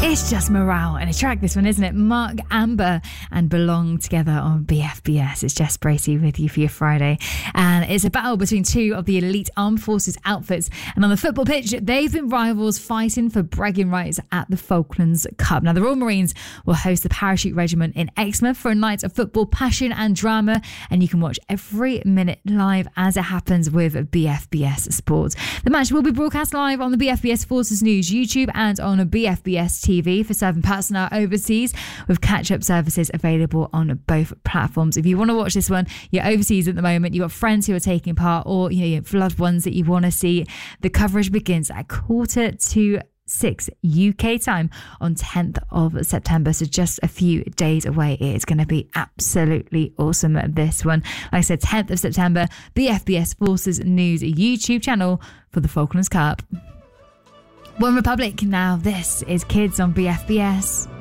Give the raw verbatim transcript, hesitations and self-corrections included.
It's just morale and a track, this one, isn't it? Mark Amber and Belong together on B F B S. It's Jess Bracey with you for your Friday. And it's a battle between two of the elite armed forces outfits. And on the football pitch, they've been rivals fighting for bragging rights at the Falklands Cup. Now, the Royal Marines will host the Parachute Regiment in Exmouth for a night of football passion and drama. And you can watch every minute live as it happens with B F B S Sports. The match will be broadcast live on the B F B S Forces News YouTube and on a B F B S T V for serving personnel overseas, with catch-up services available on both platforms. If you want to watch this one, you're overseas at the moment, you've got friends who are taking part, or you know, you have loved ones that you want to see, the coverage begins at quarter to six U K time on tenth of September, so just a few days away. It's going to be absolutely awesome, this one. Like I said, tenth of September, B F B S Forces News YouTube channel for the Falklands Cup. One Republic now. This is Kids on B F B S.